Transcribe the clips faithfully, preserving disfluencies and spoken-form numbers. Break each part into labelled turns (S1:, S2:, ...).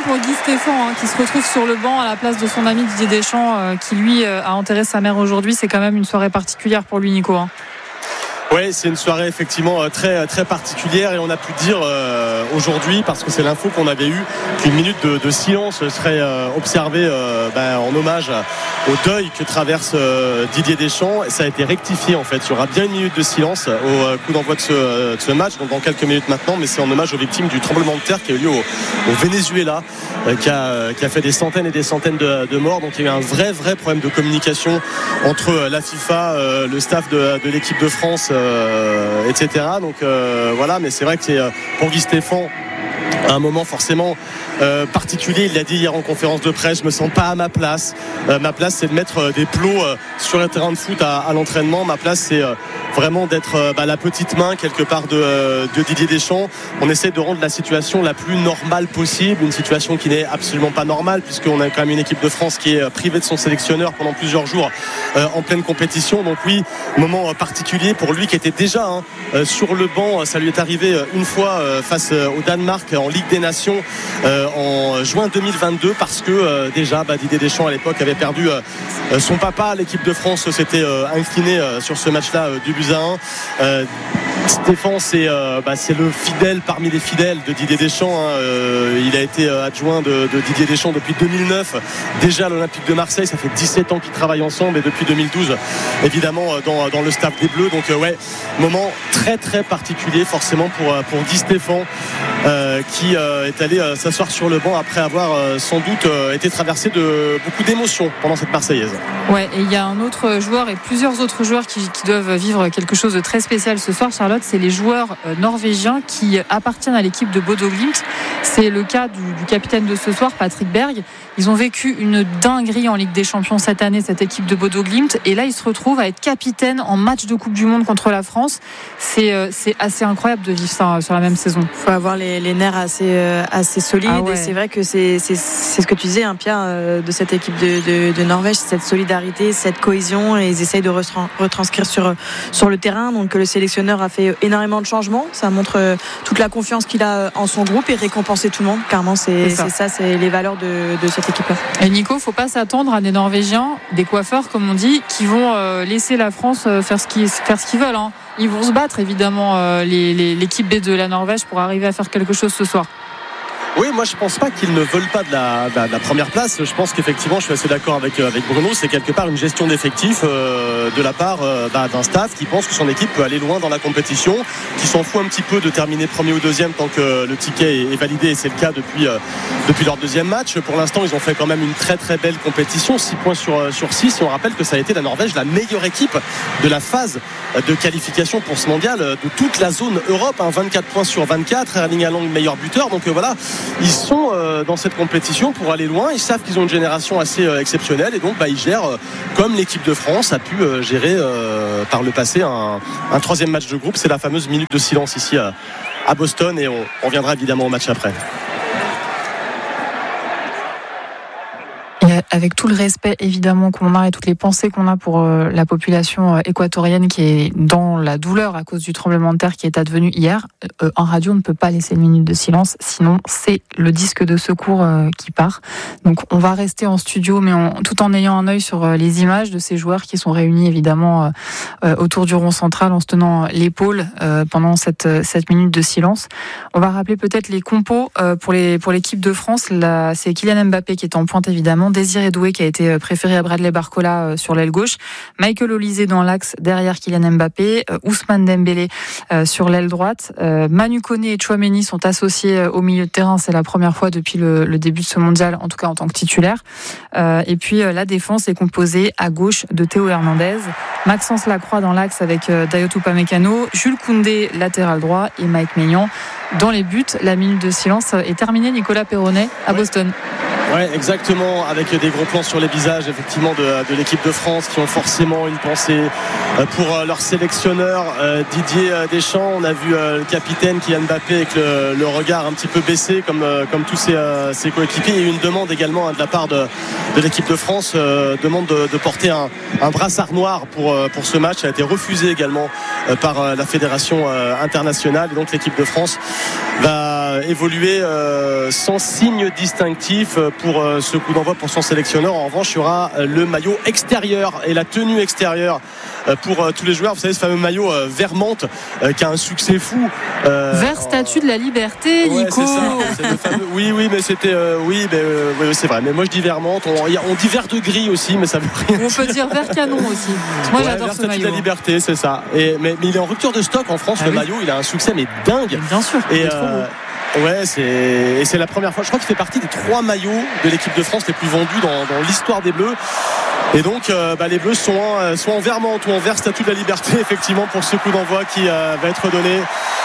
S1: pour Guy Stéphane hein, qui se retrouve sur le banc à la place de son ami Didier Deschamps euh, qui lui euh, a enterré sa mère aujourd'hui. C'est quand même une soirée particulière pour lui, Nico. Hein.
S2: Oui, c'est une soirée effectivement très, très particulière et on a pu dire euh, aujourd'hui, parce que c'est l'info qu'on avait eue, qu'une minute de, de silence serait euh, observée euh, ben, en hommage au deuil que traverse euh, Didier Deschamps. Et ça a été rectifié en fait. Il y aura bien une minute de silence au euh, coup d'envoi de ce, de ce match, donc dans quelques minutes maintenant, mais c'est en hommage aux victimes du tremblement de terre qui a eu lieu au, au Venezuela, euh, qui, a, qui a fait des centaines et des centaines de, de morts. Donc il y a eu un vrai, vrai problème de communication entre la FIFA, euh, le staff de, de l'équipe de France, Euh, et cetera. Donc euh, voilà, mais c'est vrai que c'est euh, pour Guy Stéphane un moment forcément euh, particulier. Il l'a dit hier en conférence de presse, je me sens pas à ma place. Euh, ma place c'est de mettre euh, des plots euh, sur le terrain de foot à, à l'entraînement. Ma place c'est euh, vraiment d'être euh, bah, la petite main quelque part de, euh, de Didier Deschamps. On essaie de rendre la situation la plus normale possible, une situation qui n'est absolument pas normale puisqu'on a quand même une équipe de France qui est privée de son sélectionneur pendant plusieurs jours euh, en pleine compétition. Donc oui, moment euh, particulier pour lui qui était déjà hein, euh, sur le banc. Ça lui est arrivé euh, une fois euh, face euh, au Danemark en Ligue des Nations euh, en juin deux mille vingt-deux parce que euh, déjà bah, Didier Deschamps à l'époque avait perdu euh, son papa. L'équipe de France s'était euh, inclinée euh, sur ce match-là euh, du but à un. Euh, Stéphane c'est, euh, bah, c'est le fidèle parmi les fidèles de Didier Deschamps hein. euh, il a été euh, adjoint de, de Didier Deschamps depuis deux mille neuf déjà à l'Olympique de Marseille. Ça fait dix-sept ans qu'ils travaillent ensemble et depuis deux mille douze évidemment dans, dans le staff des Bleus. Donc euh, ouais, moment très très particulier forcément pour, pour Guy Stéphane euh, qui euh, est allé euh, s'asseoir sur le banc après avoir euh, sans doute euh, été traversé de beaucoup d'émotions pendant cette Marseillaise.
S1: Ouais, et il y a un autre joueur et plusieurs autres joueurs qui, qui doivent vivre quelque chose de très spécial ce soir, Charlotte. C'est les joueurs euh, norvégiens qui appartiennent à l'équipe de Bodo Glimt. C'est le cas du, du capitaine de ce soir, Patrick Berg. Ils ont vécu une dinguerie en Ligue des Champions cette année, cette équipe de Bodo Glimt, et là ils se retrouvent à être capitaine en match de Coupe du Monde contre la France. C'est, euh, c'est assez incroyable de vivre ça euh, sur la même saison.
S3: Il faut avoir les, les nerfs assez, euh, assez solides. Ah ouais. Et c'est vrai que c'est, c'est, c'est ce que tu disais, hein, Pierre, euh, de cette équipe de, de, de Norvège, cette solidarité, cette cohésion, et ils essayent de retran- retranscrire sur, sur le terrain. Donc le sélectionneur a fait énormément de changements. Ça montre euh, toute la confiance qu'il a en son groupe et récompenser tout le monde. Clairement, c'est, c'est, ça. c'est ça, c'est les valeurs de, de cette équipe-là.
S1: Et Nico, faut pas s'attendre à des Norvégiens, des coiffeurs comme on dit, qui vont euh, laisser la France euh, faire ce qu'ils, faire ce qu'ils veulent. Hein. Ils vont se battre évidemment euh, les, les, l'équipe B de la Norvège pour arriver à faire quelque chose ce soir.
S2: Oui, moi je pense pas qu'ils ne veulent pas de la, de la, de la première place. Je pense qu'effectivement, je suis assez d'accord avec, avec Bruno, c'est quelque part une gestion d'effectifs euh, de la part euh, bah, d'un staff qui pense que son équipe peut aller loin dans la compétition, qui s'en fout un petit peu de terminer premier ou deuxième tant que le ticket est, est validé, et c'est le cas depuis, euh, depuis leur deuxième match. Pour l'instant, ils ont fait quand même une très très belle compétition, six points sur, sur six, et on rappelle que ça a été la Norvège la meilleure équipe de la phase de qualification pour ce mondial de toute la zone Europe, hein, vingt-quatre points sur vingt-quatre, Erling Haaland meilleur buteur. Donc euh, voilà, ils sont euh, dans cette compétition pour aller loin. Ils savent qu'ils ont une génération assez euh, exceptionnelle, et donc bah, ils gèrent euh, comme l'équipe de France a pu euh, gérer euh, par le passé un, un troisième match de groupe. C'est la fameuse minute de silence ici à, à Boston, et on, on reviendra évidemment au match après.
S1: Avec tout le respect évidemment qu'on a et toutes les pensées qu'on a pour euh, la population euh, équatorienne qui est dans la douleur à cause du tremblement de terre qui est advenu hier, euh, en radio on ne peut pas laisser une minute de silence, sinon c'est le disque de secours euh, qui part. Donc on va rester en studio, mais on, tout en ayant un œil sur euh, les images de ces joueurs qui sont réunis évidemment euh, euh, autour du rond central en se tenant l'épaule euh, pendant cette, cette minute de silence. On va rappeler peut-être les compos euh, pour, les, pour l'équipe de France. Là, c'est Kylian Mbappé qui est en pointe évidemment, Désiré Doué qui a été préféré à Bradley Barcola sur l'aile gauche, Michael Olise dans l'axe derrière Kylian Mbappé, Ousmane Dembélé sur l'aile droite, Manu Koné et Tchouaméni sont associés au milieu de terrain, c'est la première fois depuis le, le début de ce mondial, en tout cas en tant que titulaire. Et puis la défense est composée à gauche de Théo Hernandez, Maxence Lacroix dans l'axe avec Dayot Upamecano, Jules Koundé latéral droit et Mike Maignan dans les buts. La minute de silence est terminée. Nicolas Perronnet à Boston.
S2: Ouais, exactement, avec des gros plans sur les visages effectivement de, de l'équipe de France qui ont forcément une pensée pour leur sélectionneur Didier Deschamps. On a vu le capitaine Kylian Mbappé avec le, le regard un petit peu baissé comme, comme tous ses, ses coéquipiers. Il y a eu une demande également de la part de, de l'équipe de France, euh, demande de, de porter un, un brassard noir pour, pour ce match. Ça a été refusé également par la fédération internationale, et donc l'équipe de France va va évoluer euh, sans signe distinctif pour euh, ce coup d'envoi pour son sélectionneur. En revanche, il y aura le maillot extérieur et la tenue extérieure pour euh, tous les joueurs. Vous savez, ce fameux maillot euh, vert menthe euh, qui a un succès fou.
S1: Euh, vert statue de la liberté,
S2: ouais,
S1: Nico.
S2: C'est ça, c'est le fameux... Oui, oui, mais c'était... Euh, oui, mais, euh, oui, c'est vrai. Mais moi, je dis vert menthe. On, on dit vert de gris aussi, mais ça veut rien
S1: On
S2: dire.
S1: peut dire vert canon aussi. Moi, ouais, j'adore
S2: vert
S1: ce
S2: statue
S1: maillot.
S2: de la liberté, c'est ça. Et, mais, mais il est en rupture de stock en France, ah, le oui. maillot. Il a un succès, mais dingue.
S1: Bien sûr.
S2: Et euh, ouais, c'est, et c'est la première fois. Je crois qu'il fait partie des trois maillots de l'équipe de France les plus vendus dans, dans l'histoire des Bleus. Et donc euh, bah, les Bleus sont en, sont en vert menthe ou en vert statue de la liberté effectivement pour ce coup d'envoi qui euh, va être donné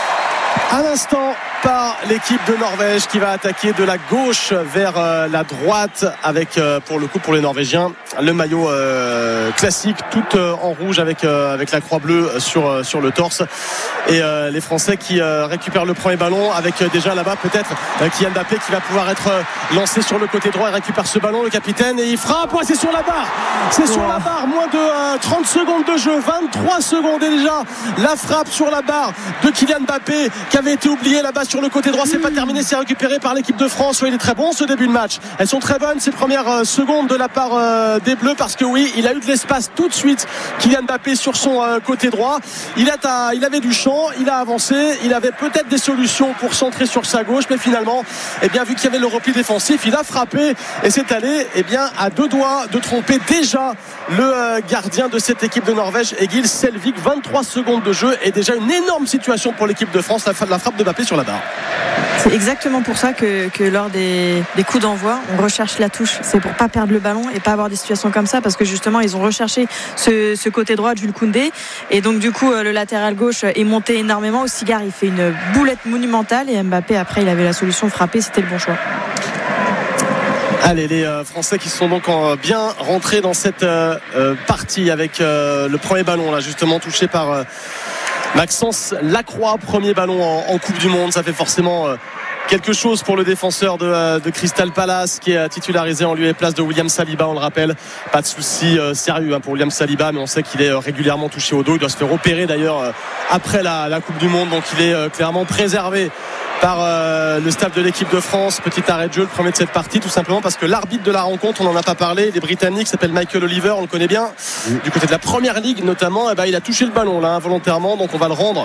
S2: à l'instant par l'équipe de Norvège qui va attaquer de la gauche vers euh, la droite avec euh, pour le coup pour les Norvégiens le maillot euh, classique tout euh, en rouge avec, euh, avec la croix bleue sur, euh, sur le torse et euh, les Français qui euh, récupèrent le premier ballon avec euh, déjà là-bas peut-être euh, Kylian Mbappé qui va pouvoir être euh, lancé sur le côté droit et récupère ce ballon, le capitaine, et il frappe. Ouais, c'est sur la barre, c'est sur la barre, moins de euh, trente secondes de jeu, vingt-trois secondes et déjà la frappe sur la barre de Kylian Mbappé qui avait été oublié là-bas sur le côté droit. C'est pas terminé, c'est récupéré par l'équipe de France. Ouais, il est très bon ce début de match, elles sont très bonnes ces premières euh, secondes de la part euh, des Bleus parce que oui, il a eu de l'espace tout de suite Kylian Mbappé sur son euh, côté droit. Il, a ta, il avait du champ, il a avancé, il avait peut-être des solutions pour centrer sur sa gauche, mais finalement eh bien, vu qu'il y avait le repli défensif, il a frappé et c'est allé eh bien, à deux doigts de tromper déjà le euh, gardien de cette équipe de Norvège, Egil Selvik. Vingt-trois secondes de jeu et déjà une énorme situation pour l'équipe de France, la, la frappe de Mbappé sur la barre.
S3: C'est exactement pour ça que, que lors des, des coups d'envoi on recherche la touche, c'est pour pas perdre le ballon et pas avoir des situations comme ça, parce que justement ils ont recherché ce, ce côté droit de Jules Koundé et donc du coup le latéral gauche est monté énormément. Osigard il fait une boulette monumentale et Mbappé après il avait la solution, frapper, c'était le bon choix.
S2: Allez, les euh, Français qui sont donc en, bien rentrés dans cette euh, euh, partie avec euh, le premier ballon là justement touché par euh, Maxence Lacroix, premier ballon en, en Coupe du Monde. Ça fait forcément euh, quelque chose pour le défenseur de, euh, de Crystal Palace qui est titularisé en lieu et place de William Saliba, on le rappelle. Pas de souci euh, sérieux hein, pour William Saliba, mais on sait qu'il est euh, régulièrement touché au dos. Il doit se faire opérer d'ailleurs euh, après la, la Coupe du Monde, donc il est euh, clairement préservé par euh, le staff de l'équipe de France. Petit arrêt de jeu, le premier de cette partie, tout simplement parce que l'arbitre de la rencontre, on n'en a pas parlé, il est britannique, s'appelle Michael Oliver, on le connaît bien, oui. Du côté de la première ligue notamment, eh ben, il a touché le ballon là involontairement, donc on va le rendre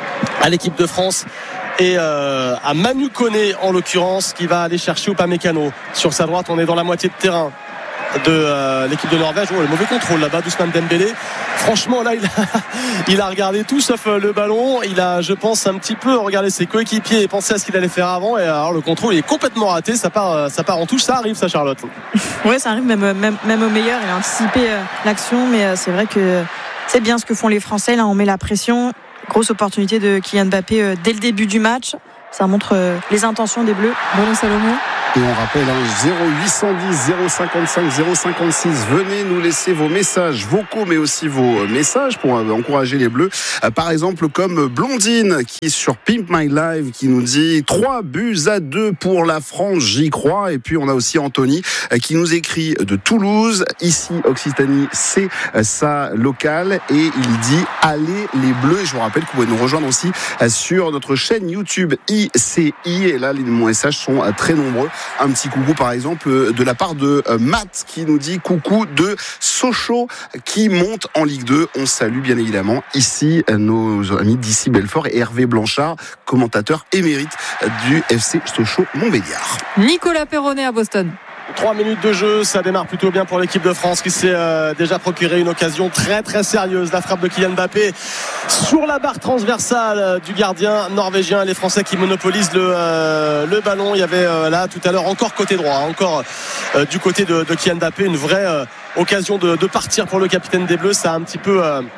S2: à l'équipe de France et euh, à Manu Koné en l'occurrence, qui va aller chercher Upamecano sur sa droite. On est dans la moitié de terrain de euh, l'équipe de Norvège. Oh, le mauvais contrôle là-bas d'Ousmane Dembélé. Franchement là il a, il a regardé tout sauf euh, le ballon. Il a, je pense, un petit peu regardé ses coéquipiers et pensé à ce qu'il allait faire avant, et alors le contrôle il est complètement raté. Ça part, euh, ça part en touche. Ça arrive ça, Charlotte?
S3: Oui, ça arrive même, même, même au meilleur. Il a anticipé euh, l'action, mais euh, c'est vrai que c'est bien ce que font les Français. Là on met la pression. Grosse opportunité de Kylian Mbappé euh, dès le début du match. Ça montre euh, les intentions des Bleus. Bruno Salomon.
S4: Et on rappelle hein, zéro huit cent dix zéro cinquante-cinq zéro cinquante-six. Venez nous laisser vos messages vocaux, mais aussi vos messages pour euh, encourager les Bleus. Euh, par exemple, comme Blondine qui est sur Pimp My Live qui nous dit trois buts à deux pour la France, j'y crois. Et puis on a aussi Anthony euh, qui nous écrit de Toulouse. Ici, Occitanie, c'est euh, sa locale. Et il dit allez les Bleus. Et je vous rappelle que vous pouvez nous rejoindre aussi euh, sur notre chaîne YouTube I C I. Et là, les messages sont euh, très nombreux. Un petit coucou par exemple de la part de Matt qui nous dit coucou de Sochaux qui monte en Ligue deux. On salue bien évidemment ici nos amis d'ici Belfort et Hervé Blanchard, commentateur émérite du F C Sochaux-Montbéliard.
S1: Nicolas Perronnet à Boston.
S2: Trois minutes de jeu, ça démarre plutôt bien pour l'équipe de France qui s'est euh, déjà procuré une occasion très très sérieuse. La frappe de Kylian Mbappé sur la barre transversale euh, du gardien norvégien. Les Français qui monopolisent le, euh, le ballon. Il y avait euh, là tout à l'heure encore côté droit, encore euh, du côté de, de Kylian Mbappé, une vraie euh, occasion de, de partir pour le capitaine des Bleus. Ça a un petit peu euh,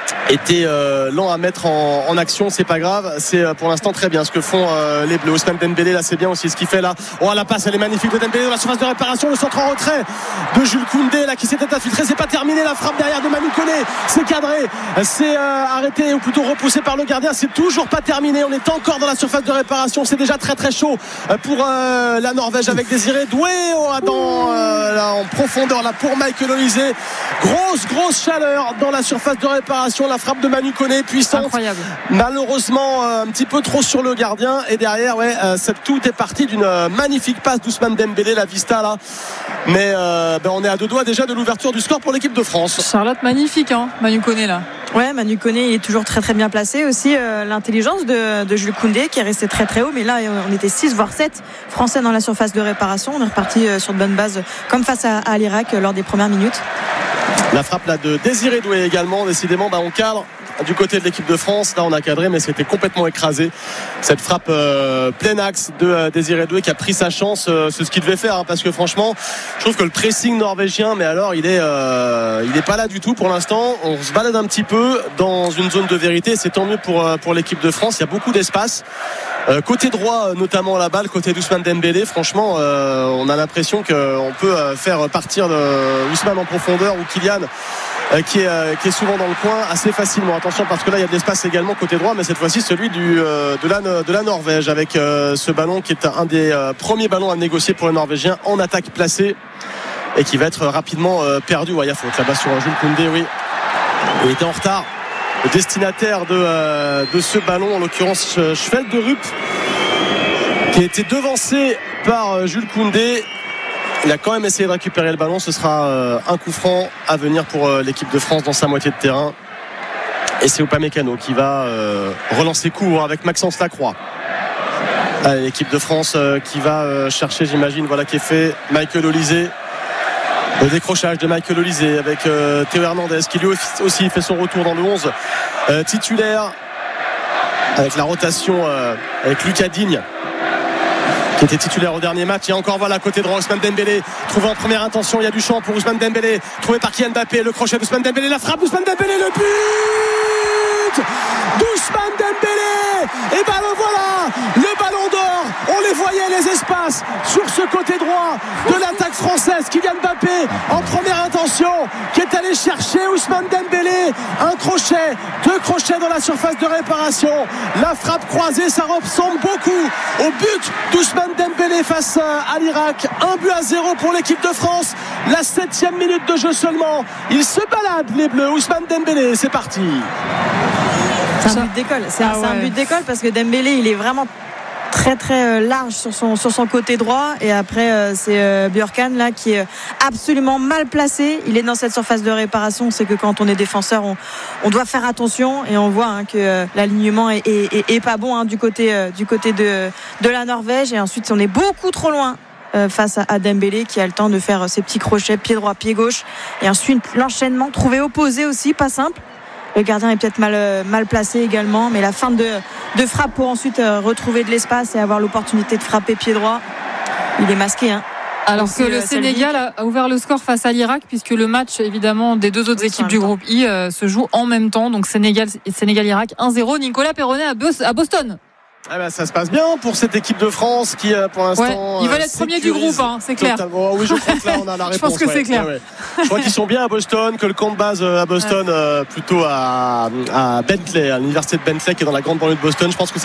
S2: été euh, lent à mettre en, en action, c'est pas grave, c'est euh, pour l'instant très bien ce que font euh, les Bleus. Ousmane Dembélé là, c'est bien aussi ce qu'il fait là. Oh, la passe elle est magnifique de Dembélé dans la surface de réparation, le centre en retrait de Jules Koundé là qui s'était infiltré, c'est pas terminé, la frappe derrière de Manu Koné, c'est cadré, c'est euh, arrêté ou plutôt repoussé par le gardien, c'est toujours pas terminé, on est encore dans la surface de réparation, c'est déjà très très chaud pour euh, la Norvège avec Désiré Doué oh, dans, euh, là, en profondeur là pour Michael Olise. Grosse grosse chaleur dans la surface de réparation attention, la frappe de Manu Koné, puissante.
S1: Incroyable.
S2: Malheureusement, un petit peu trop sur le gardien. Et derrière, ouais, tout est parti d'une magnifique passe d'Ousmane Dembélé, la vista là. Mais euh, ben, on est à deux doigts déjà de l'ouverture du score pour l'équipe de France.
S1: Charlotte, magnifique, hein, Manu Koné là.
S3: Ouais, Manu Koné il est toujours très très bien placé aussi. Euh, l'intelligence de, de Jules Koundé qui est resté très très haut, mais là on était six voire sept Français dans la surface de réparation. On est reparti sur de bonnes bases comme face à, à l'Irak lors des premières minutes.
S2: La frappe là de Désiré Doué également. Décidément, bah, on cadre du côté de l'équipe de France. Là on a cadré, mais c'était complètement écrasé. Cette frappe euh, plein axe de euh, Désiré Doué qui a pris sa chance. Euh, c'est ce qu'il devait faire, hein, parce que franchement je trouve que le pressing norvégien, mais alors il est euh, il est pas là du tout pour l'instant. On se balade un petit peu dans une zone de vérité. C'est tant mieux pour, euh, pour l'équipe de France. Il y a beaucoup d'espace. Euh, côté droit, notamment la balle, côté d'Ousmane Dembélé, franchement, euh, on a l'impression qu'on peut euh, faire partir de Ousmane en profondeur ou Kylian euh, qui, est, euh, qui est souvent dans le coin assez facilement. Attention, parce que là, il y a de l'espace également côté droit, mais cette fois-ci, celui du, euh, de, la, de la Norvège, avec euh, ce ballon qui est un des euh, premiers ballons à négocier pour les Norvégiens en attaque placée et qui va être rapidement euh, perdu. Ouais, il y a faute là-bas sur Jules Koundé, oui. Il était en retard. Le destinataire de, euh, de ce ballon, en l'occurrence Schvelderup, qui a été devancé par euh, Jules Koundé. Il a quand même essayé de récupérer le ballon. Ce sera euh, un coup franc à venir pour euh, l'équipe de France dans sa moitié de terrain. Et c'est Upamecano qui va euh, relancer court avec Maxence Lacroix. Allez, l'équipe de France euh, qui va euh, chercher, j'imagine, voilà qui est fait. Michael Olysée. Le décrochage de Michael Olysée avec euh, Théo Hernandez qui lui aussi fait son retour dans le onze euh, titulaire, avec la rotation euh, avec Lucas Digne qui était titulaire au dernier match. Et encore voilà côté droit Ousmane Dembélé trouvé en première intention. Il y a du champ pour Ousmane Dembélé, trouvé par Kylian Mbappé. Le crochet d'Ousmane Dembélé, la frappe d'Ousmane Dembélé, le but d'Ousmane Dembélé. Et ben le voilà, le ballon d'or. On les voyait, les espaces sur ce côté droit de l'attaque française. Kylian Mbappé en première intention qui est allé chercher Ousmane Dembélé. Un crochet, deux crochets dans la surface de réparation. La frappe croisée, ça ressemble beaucoup au but d'Ousmane Dembélé face à l'Irak. Un but à zéro pour l'équipe de France. La septième minute de jeu seulement. Il se balade les Bleus. Ousmane Dembélé, c'est parti.
S3: C'est un but d'école. C'est, ah un, ouais. c'est un but d'école parce que Dembélé, il est vraiment très très large sur son, sur son côté droit. Et après euh, c'est euh, Björkan là qui est absolument mal placé. Il est dans cette surface de réparation. C'est que quand on est défenseur, on, on doit faire attention. Et on voit hein, que euh, l'alignement est, est, est, est pas bon hein, du côté, euh, du côté de, de la Norvège. Et ensuite on est beaucoup trop loin euh, face à, à Dembélé qui a le temps de faire ses petits crochets pied droit, pied gauche. Et ensuite l'enchaînement trouvé opposé aussi, pas simple. Le gardien est peut-être mal, mal placé également, mais la fin de, de frappe pour ensuite retrouver de l'espace et avoir l'opportunité de frapper pied droit, il est masqué. Hein.
S1: Alors que le Sénégal a ouvert le score face à l'Irak, puisque le match évidemment des deux autres oui, équipes du groupe I euh, se joue en même temps. Donc Sénégal, Sénégal-Irak un zéro. Nicolas Perronnet à, Bos- à Boston.
S2: Ah ben, ça se passe bien pour cette équipe de France qui pour l'instant
S1: ouais, ils veulent être premiers du groupe hein, c'est clair
S2: totalement. Oui je crois que là on a la réponse.
S1: Je pense que
S2: ouais,
S1: c'est clair
S2: ouais, ouais. Je crois qu'ils sont bien à Boston, que le camp de base à Boston ouais. euh, plutôt à, à Bentley, à l'université de Bentley qui est dans la grande banlieue de Boston. Je pense que ça